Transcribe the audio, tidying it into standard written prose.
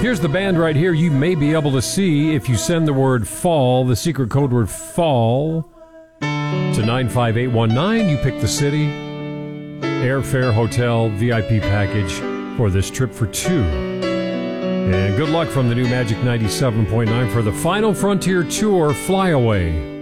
Here's the band right here you may be able to see if you send the word FALL, the secret code word FALL, to 95819. You pick the city, airfare, hotel, VIP package for this trip for two. And good luck from the new Magic 97.9 for the Final Frontier Tour Flyaway.